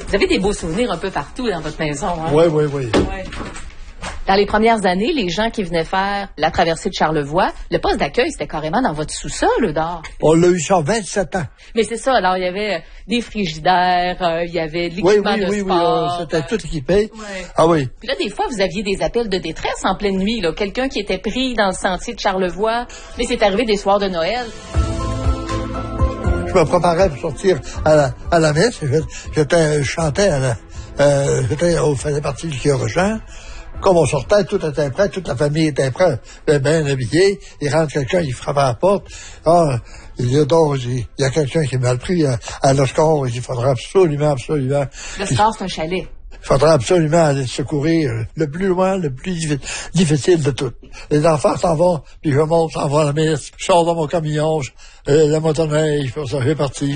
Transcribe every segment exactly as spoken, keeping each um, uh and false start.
Vous avez des beaux souvenirs un peu partout dans votre maison, hein? Oui, oui, oui. Ouais. Dans les premières années, les gens qui venaient faire la traversée de Charlevoix, le poste d'accueil, c'était carrément dans votre sous-sol, d'or. On l'a eu ça vingt-sept ans. Mais c'est ça, alors il y avait euh, des frigidaires, euh, il y avait de l'équipement oui, oui, de oui, sport. Oui, c'était tout équipé. Ouais. Ah oui. Puis là, des fois, vous aviez des appels de détresse en pleine nuit, là. Quelqu'un qui était pris dans le sentier de Charlevoix. Mais c'est arrivé des soirs de Noël. Je me préparais pour sortir à la, à la messe. J'étais, je chantais à la, euh, j'étais, on faisait partie du chœur chant. Comme on sortait, tout était prêt, toute la famille était prête, bien habillée. Il rentre quelqu'un, il frappe à la porte. Ah, il dit, donc, il y a quelqu'un qui est mal pris à, à l'Oscar. Il faudra absolument, absolument. L'Oscar, c'est un chalet. Il faudra absolument aller secourir le plus loin, le plus difficile de tout. Les enfants s'en vont, puis je monte, s'en va à la messe, je sors dans mon camion, je, euh, la motoneige, puis ça, j'ai parti.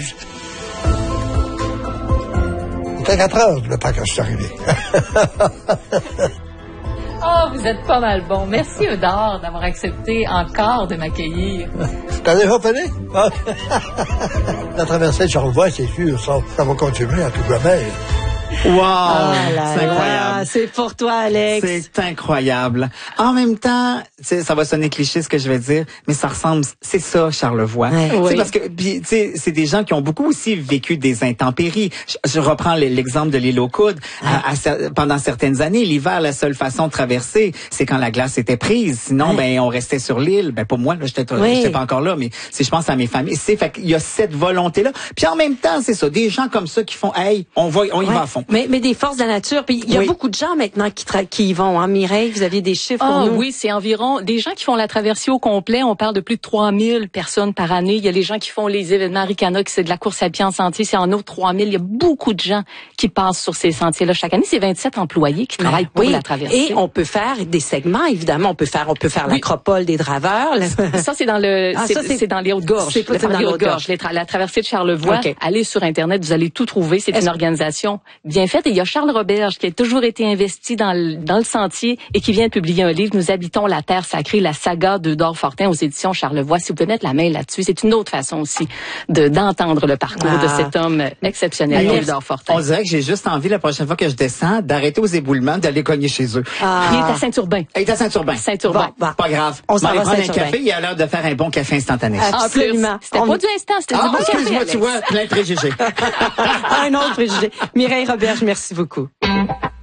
C'était quatre heures, le temps que je suis arrivé. Oh, vous êtes pas mal bon. Merci, Eudore, d'avoir accepté encore de m'accueillir. T'as déjà fini? La traversée de Charlevoix, c'est sûr, ça, ça va continuer à tout jamais. Wow! Ah c'est incroyable. C'est pour toi, Alex. C'est incroyable. En même temps, ça va sonner cliché ce que je vais dire, mais ça ressemble, c'est ça, Charlevoix. Ouais. C'est Oui. parce que, tu sais, c'est des gens qui ont beaucoup aussi vécu des intempéries. Je, je reprends l'exemple de l'île aux Coudes. Ouais. À, à, pendant certaines années, l'hiver, la seule façon de traverser, c'est quand la glace était prise. Sinon, ouais. ben, on restait sur l'île. Ben, pas moi, là, j'étais, oui. j'étais pas encore là, mais si je pense à mes familles, c'est, fait qu'il y a cette volonté-là. Puis en même temps, c'est ça, des gens comme ça qui font, hey, on va, on y ouais. va à fond. Mais, mais des forces de la nature. Puis il y a oui. beaucoup de gens maintenant qui, tra- qui y vont. Hein, Mireille, vous aviez des chiffres oh, pour nous? Oui, c'est environ des gens qui font la traversée au complet. On parle de plus de trois mille personnes par année. Il y a les gens qui font les événements Ricana, qui c'est de la course à pied en sentier. C'est en autre trois mille. Il y a beaucoup de gens qui passent sur ces sentiers-là chaque année. C'est vingt-sept employés qui travaillent pour oui. la traversée. Et on peut faire des segments, évidemment. On peut faire, on peut faire oui. l'acropole des draveurs. Ça, c'est dans le, ah, c'est, ça, c'est, c'est dans les Hautes-Gorges. C'est pas dans les Hautes-Gorges. Tra- la traversée de Charlevoix. Okay. Allez sur Internet, vous allez tout trouver. C'est Est-ce... une organisation bien faite. Et il y a Charles Roberge qui a toujours été investi dans le, dans le sentier et qui vient de publier un livre, Nous habitons la terre sacrée, la saga d'Eudore Fortin aux éditions Charlevoix. Si vous pouvez mettre la main là-dessus, c'est une autre façon aussi de d'entendre le parcours ah. de cet homme exceptionnel, Eudore Fortin. On dirait que j'ai juste envie, la prochaine fois que je descends, d'arrêter aux éboulements, d'aller cogner chez eux. Ah. Il est à Saint-Urbain. Il est à Saint-Urbain. Saint-Urbain. Bon, bon. Pas grave. On s'en va prendre un café, il a l'air de faire un bon café instantané. Absolument. C'était on... pas du instant, c'était ah, du bon café. Excuse-moi, tu vois, plein de préjugés. Un autre préjugé. Mireille Roberge, merci beaucoup.